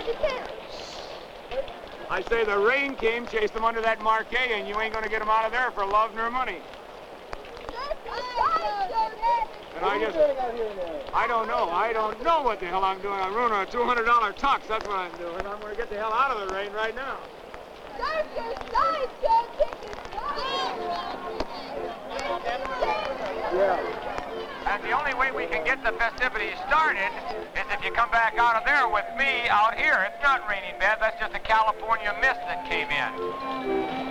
I say the rain came, chased them under that marquee, and you ain't going to get them out of there for love nor money. And I don't know. I don't know what the hell I'm doing. I'm ruining a $200 tux. That's what I'm doing. I'm going to get the hell out of the rain right now. Yeah. And the only way we can get the festivities started is if you come back out of there with me out here. It's not raining bad. That's just a California mist that came in.